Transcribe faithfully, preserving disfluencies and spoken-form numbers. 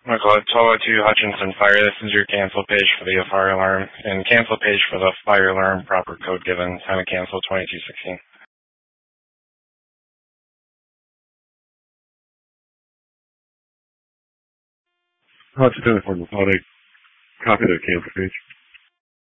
Michael, twelve oh two Hutchinson Fire. This is your cancel page for the fire alarm, and cancel page for the fire alarm, proper code given, time of cancel twenty-two sixteen. Hutchinson for the copy the cancel page.